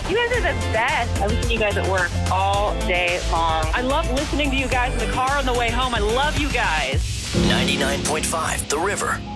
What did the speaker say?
You guys are the best. I listen to you guys at work all day long. I love listening to you guys in the car on the way home. I love you guys. 99.5 The River.